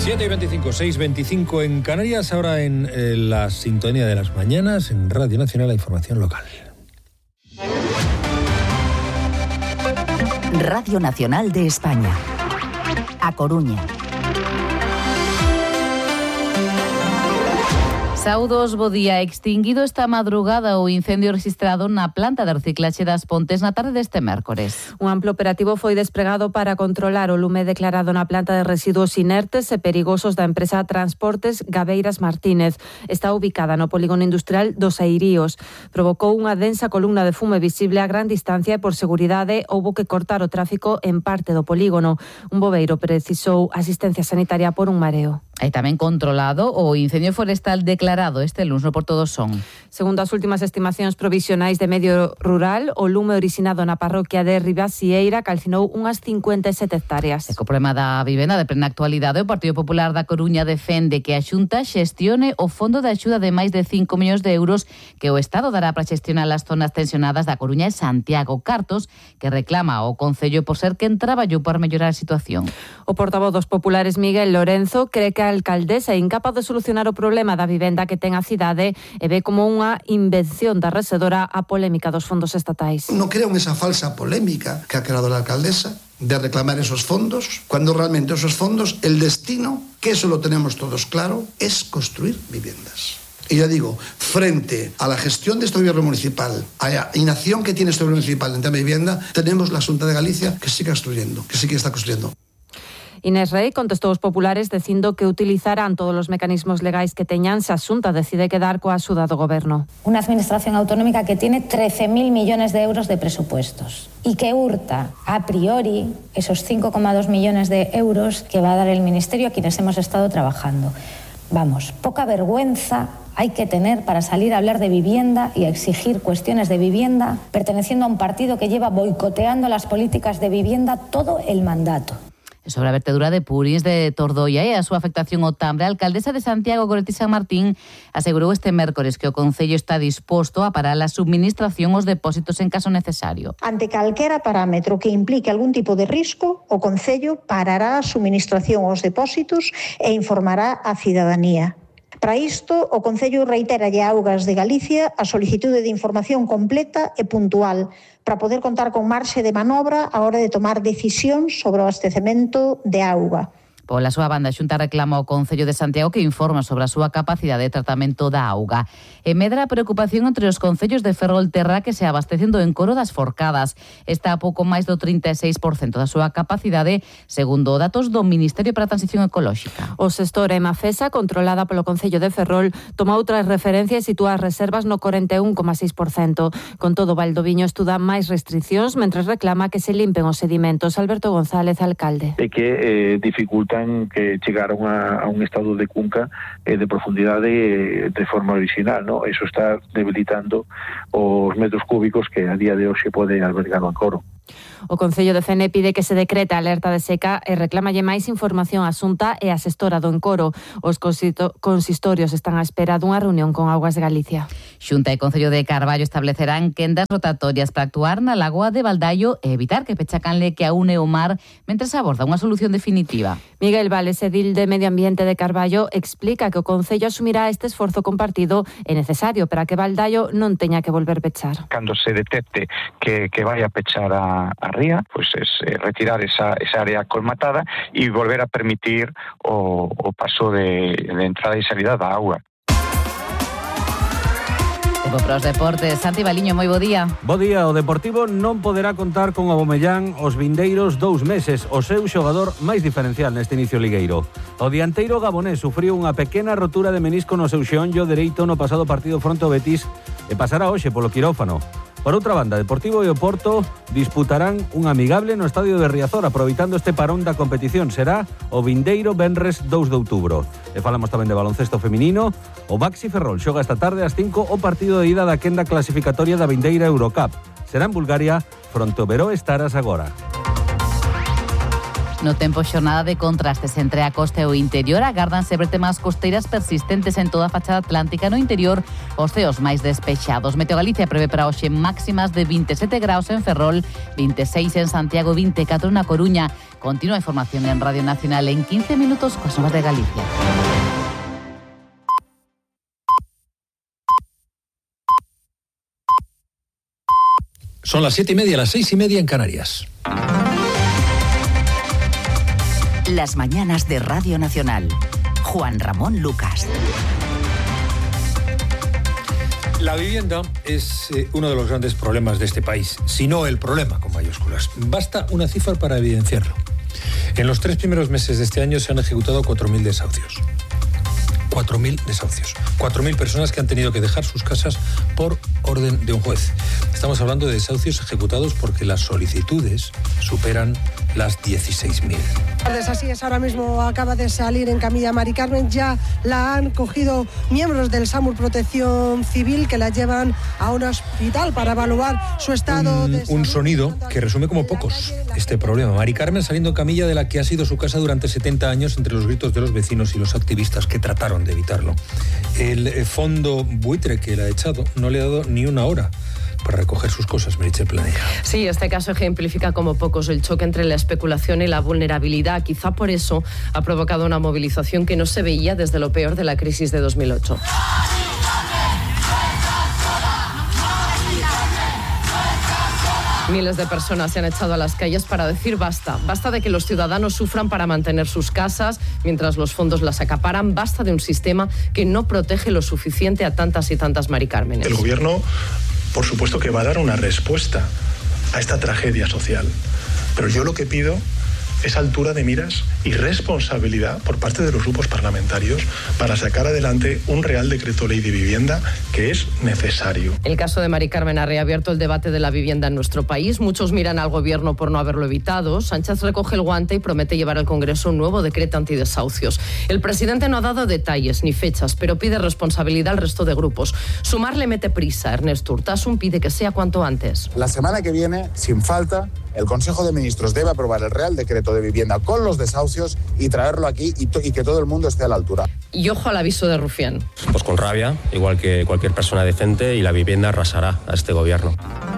7:25, 6:25 en Canarias, ahora en la sintonía de las mañanas, en Radio Nacional, la información local. Radio Nacional de España. A Coruña. Saudos, bo día. Extinguido esta madrugada o incendio registrado na planta de reciclaxe das Pontes na tarde deste mércores. Un amplo operativo foi despregado para controlar o lume declarado na planta de residuos inertes e perigosos da empresa Transportes Gabeiras Martínez. Está ubicada no polígono industrial dos Airíos. Provocou unha densa columna de fume visible a gran distancia e por seguridade houbo que cortar o tráfico en parte do polígono. Un bobeiro precisou asistencia sanitaria por un mareo. E tamén controlado o incendio forestal declarado este lunes no Porto do Son. Segundo as últimas estimacións provisionais de medio rural, o lume originado na parroquia de Ribasieira calcinou unhas 57 hectáreas. E co problema da vivenda de plena actualidade, o Partido Popular da Coruña defende que a Xunta xestione o fondo de axuda de máis de 5 millóns de euros que o Estado dará para xestionar as zonas tensionadas da Coruña e Santiago, cartos que reclama o Concello por ser quen traballou por mellorar a situación. O portavoz dos populares Miguel Lorenzo cree que a alcaldesa é incapaz de solucionar o problema da vivenda que ten a cidade e ve como unha invención da resedora a polémica dos fondos estatais. Non creo en esa falsa polémica que ha creado la alcaldesa de reclamar esos fondos, cuando realmente esos fondos, el destino, que eso lo tenemos todos claro, es construir viviendas. Y ya digo, frente a la gestión de este gobierno municipal, a la inacción que tiene este gobierno municipal en tema de vivienda, tenemos la Xunta de Galicia que sigue construyendo, que sí que está construyendo. Inés Rey contestou aos populares dicindo que utilizarán todos os mecanismos legais que teñan se a Xunta decide quedar coa axuda do goberno. Unha administración autonómica que tiene 13.000 millones de euros de presupuestos y que hurta a priori esos 5,2 millones de euros que va a dar el Ministerio a quienes hemos estado trabajando. Vamos, poca vergüenza hay que tener para salir a hablar de vivienda y a exigir cuestiones de vivienda perteneciendo a un partido que lleva boicoteando las políticas de vivienda todo el mandato. Sobre a vertedura de purins de Tordoia e a súa afectación ao tambre, a alcaldesa de Santiago, Goretti San Martín, asegurou este mércores que o Concello está disposto a parar a subministración aos depósitos en caso necesario. Ante calquera parámetro que implique algún tipo de risco, o Concello parará a subministración aos depósitos e informará a cidadanía. Para isto, o Concello reiteralle a Augas de Galicia a solicitude de información completa e puntual para poder contar con marxe de manobra a hora de tomar decisións sobre o abastecemento de auga. Pola súa banda, a Xunta reclama ao Concello de Santiago que informa sobre a súa capacidade de tratamento da auga. E medra a preocupación entre os concellos de Ferrolterra que se abastecen do encoro das Forcadas. Está a pouco máis do 36% da súa capacidade, segundo datos do Ministerio para a Transición Ecolóxica. O sector Emafesa, controlada polo Concello de Ferrol, toma outras referencias e sitúa as reservas no 41,6%. Con todo, Valdoviño estuda máis restriccións mentres reclama que se limpen os sedimentos. Alberto González, alcalde. E que dificulta que chegaron a un estado de cunca de profundidade de forma original, ¿no? Eso está debilitando os metros cúbicos que a día de hoxe pode albergar o encoro. O Concello de Fene pide que se decrete alerta de seca e reclámalle máis información á Xunta e á xestora do encoro. Os consistorios están á espera dunha reunión con Augas de Galicia. Xunta e Concello de Carballo establecerán quendas rotatorias para actuar na lagoa de Baldaio e evitar que peche a canle que aúne o mar mentre se aborda unha solución definitiva. Miguel Vales, edil de Medio Ambiente de Carballo, explica que o Concello asumirá este esforzo compartido e necesario para que Baldaio non teña que volver pechar. Cando se detecte que vai a pechar a ría, pues es retirar esa área colmatada y volver a permitir o paso de entrada y salida da auga. Tempo para os deportes. Santi Baliño, moi bo día. Bo día. O Deportivo non poderá contar con Aubameyang os vindeiros 2 meses, o seu xogador máis diferencial neste inicio ligueiro. O dianteiro gabonés sufriu unha pequena rotura de menisco no seu xeonllo dereito no pasado partido fronte ao Betis e pasará hoxe polo quirófano. Por outra banda, Deportivo e o Porto disputarán un amigable no estadio de Riazor, aproveitando este parón da competición. Será o vindeiro venres 2 de outubro. E falamos tamén de baloncesto feminino. O Baxi Ferrol xoga esta tarde ás 5 o partido de ida da quenda clasificatoria da vindeira Eurocup. Será en Bulgaria fronte ao Veró Estaras agora. No tempo xornada de contrastes entre a costa e o interior. Agárdanse vertemas costeiras persistentes en toda a fachada atlántica. No interior, os ceos máis despexados. Meteo Galicia prevé para hoxe máximas de 27 graus en Ferrol, 26 en Santiago, 24 na Coruña. Continúa a información en Radio Nacional en 15 minutos coas novas de Galicia. Son las 7:30, las 6:30 en Canarias. Las mañanas de Radio Nacional. Juan Ramón Lucas. La vivienda es uno de los grandes problemas de este país, si no el problema con mayúsculas. Basta una cifra para evidenciarlo. En los 3 primeros meses de este año se han ejecutado 4.000 desahucios. 4.000 desahucios. 4.000 personas que han tenido que dejar sus casas por orden de un juez. Estamos hablando de desahucios ejecutados porque las solicitudes superan las 16.000. Así es, ahora mismo acaba de salir en camilla Mari Carmen. Ya la han cogido miembros del SAMUR Protección Civil que la llevan a un hospital para evaluar su estado de salud. Un sonido que resume como pocos este problema. Mari Carmen saliendo en camilla de la que ha sido su casa durante 70 años entre los gritos de los vecinos y los activistas que trataron de evitarlo. El fondo buitre que le ha echado no le ha dado ni una hora para recoger sus cosas, Meritxell Planella. Sí, este caso ejemplifica como pocos el choque entre la especulación y la vulnerabilidad. Quizá por eso ha provocado una movilización que no se veía desde lo peor de la crisis de 2008. Miles de personas se han echado a las calles para decir basta. Basta de que los ciudadanos sufran para mantener sus casas mientras los fondos las acaparan. Basta de un sistema que no protege lo suficiente a tantas y tantas Mari Cármenes. El gobierno, por supuesto que va a dar una respuesta a esta tragedia social. Pero yo lo que pido es altura de miras y responsabilidad por parte de los grupos parlamentarios para sacar adelante un Real Decreto Ley de Vivienda que es necesario. El caso de Mari Carmen ha reabierto el debate de la vivienda en nuestro país. Muchos miran al gobierno por no haberlo evitado. Sánchez recoge el guante y promete llevar al Congreso un nuevo decreto antidesahucios. El presidente no ha dado detalles ni fechas, pero pide responsabilidad al resto de grupos. Sumar le mete prisa. Ernest Urtasun pide que sea cuanto antes. La semana que viene, sin falta, el Consejo de Ministros debe aprobar el Real Decreto de Vivienda con los desahucios y traerlo aquí y que todo el mundo esté a la altura. Y ojo al aviso de Rufián. Pues con rabia, igual que cualquier persona decente, y la vivienda arrasará a este gobierno.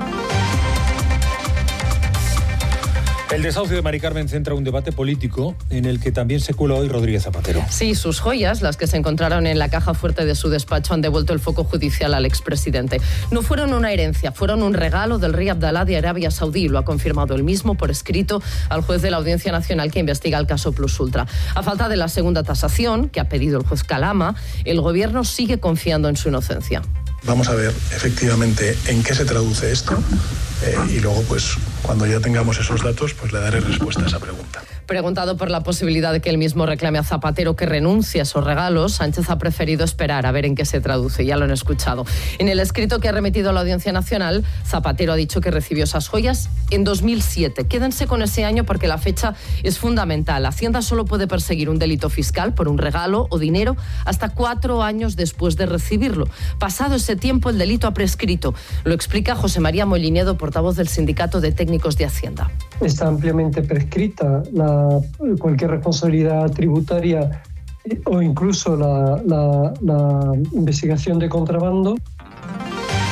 El desahucio de Mari Carmen centra un debate político en el que también se cuela hoy Rodríguez Zapatero. Sí, sus joyas, las que se encontraron en la caja fuerte de su despacho, han devuelto el foco judicial al expresidente. No fueron una herencia, fueron un regalo del rey Abdalá de Arabia Saudí. Lo ha confirmado él mismo por escrito al juez de la Audiencia Nacional que investiga el caso Plus Ultra. A falta de la segunda tasación, que ha pedido el juez Calama, el gobierno sigue confiando en su inocencia. Vamos a ver efectivamente en qué se traduce esto y luego, pues, cuando ya tengamos esos datos, pues le daré respuesta a esa pregunta. Preguntado por la posibilidad de que él mismo reclame a Zapatero que renuncie a esos regalos, Sánchez ha preferido esperar a ver en qué se traduce. Ya lo han escuchado. En el escrito que ha remitido a la Audiencia Nacional, Zapatero ha dicho que recibió esas joyas en 2007. Quédense con ese año porque la fecha es fundamental. Hacienda solo puede perseguir un delito fiscal por un regalo o dinero hasta 4 años después de recibirlo. Pasado ese tiempo, el delito ha prescrito. Lo explica José María Mollinedo, portavoz del Sindicato de Técnicos de Hacienda. Está ampliamente prescrita cualquier responsabilidad tributaria o incluso la investigación de contrabando.